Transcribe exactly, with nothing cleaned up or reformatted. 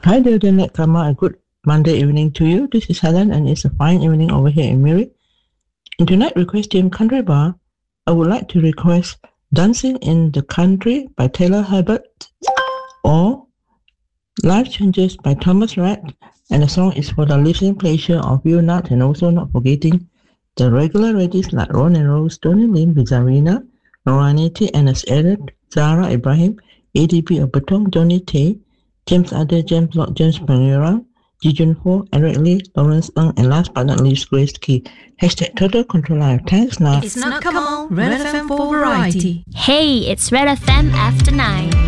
Hi there, Janet Kama. A good Monday evening to you. This is Helen, and it's a fine evening over here in Miri. In tonight's request team Country Bar, I would like to request Dancing in the Country by Taylor Herbert or Life Changes by Thomas Rhett, and the song is for the listening pleasure of you not, and also not forgetting the regular ladies like Ron and Rose, Tony Lynn, Bizarrina, Noraniti, Anas Edith, Zara Ibrahim, A D P of Batong, Johnny Tay, James Adair, James Lord, James Panera, Ji Jun Ho, Eric Lee, Lawrence Ng, and last but not least, Grace Key. Hashtag Total Control Live. Thanks now. It's not come on, Red F M for variety. Hey, it's Red F M after nine.